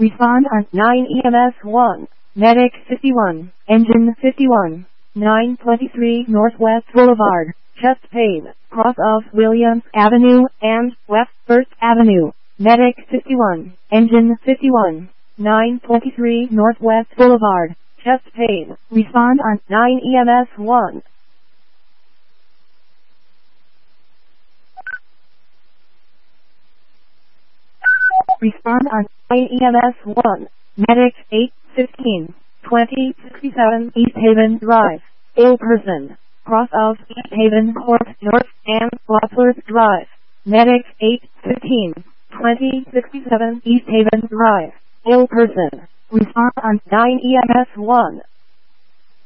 Respond on 9 EMS 1. Medic 51. Engine 51. 923 Northwest Boulevard. Chest pain. Cross of Williams Avenue and West 1st Avenue. Medic 51. Engine 51. 923 Northwest Boulevard. Chest pain. Respond on 9 EMS 1. Respond on 9 EMS 1. Medic 815. 2067 East Haven Drive. Ill person. Cross of East Haven Court North and Wadsworth Drive. Medic 815. 2067 East Haven Drive. Ill person. Respond on 9 EMS 1.